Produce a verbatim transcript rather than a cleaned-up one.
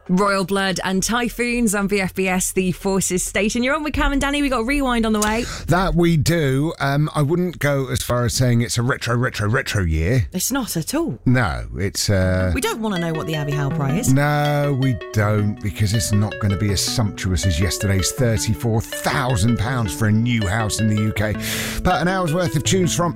Royal Blood and Typhoons on V F B S, the Forces station. You're on with Cam and Danny. We got Rewind on the way. That we do. Um, I wouldn't go as far as saying it's a retro, retro, retro year. It's not at all. No, it's... Uh, we don't want to know what the Abbey Howe Prize is. No, we don't, because it's not going to be as sumptuous as yesterday's thirty-four thousand pounds for a new house in the U K. But an hour's worth of tunes from